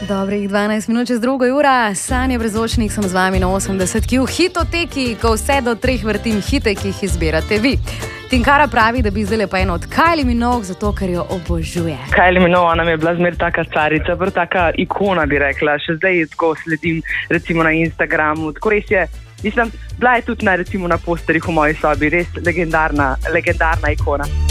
Dobrih 12 minut čez 2 ura, Sanja Brezvočnik sem z vami na 80, v hitoteki, ko vse do 3 vrtim hite, ki jih izbirate vi. Tinkara pravi, da bi zdaj lepa eno od Kylie Minogue, zato ker jo obožuje. Kylie Minogue nam je bila zmer taka carica, taka ikona bi rekla, še zdaj tako sledim recimo na Instagramu, tako res je, mislim, bila je tudi recimo na posterih v moji sobi, res legendarna ikona.